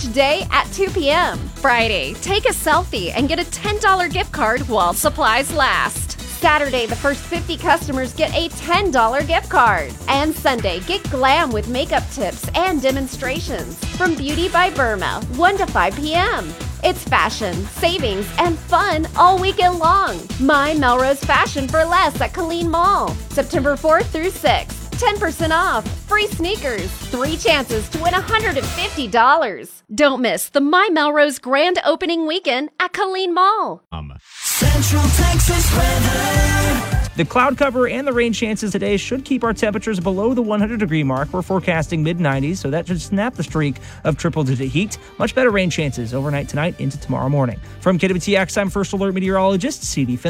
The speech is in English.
each day at 2 p.m. Friday, take a selfie and get a $10 gift card while supplies last. Saturday, the first 50 customers get a $10 gift card. And Sunday, get glam with makeup tips and demonstrations from Beauty by Burma, 1 to 5 p.m. It's fashion, savings, and fun all weekend long. My Melrose Fashion for Less at Colleen Mall. September 4th through 6th. 10% off, free sneakers, 3 chances to win $150. Don't miss the My Melrose grand opening weekend at Colleen Mall. Central Texas weather. The cloud cover and the rain chances today should keep our temperatures below the 100-degree mark. We're forecasting mid-90s, so that should snap the streak of triple-digit heat. Much better rain chances overnight tonight into tomorrow morning. From KWTX, I'm First Alert Meteorologist C.D. Finley.